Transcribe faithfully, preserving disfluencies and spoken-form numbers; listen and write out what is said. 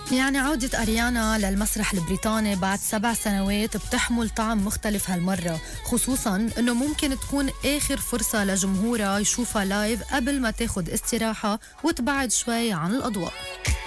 يعني عودة أريانا للمسرح البريطاني بعد سبع سنوات بتحمل طعم مختلف هالمرة، خصوصاً أنه ممكن تكون آخر فرصة لجمهورها يشوفها لايف قبل ما تاخد استراحة وتبعد شوي عن الأضواء.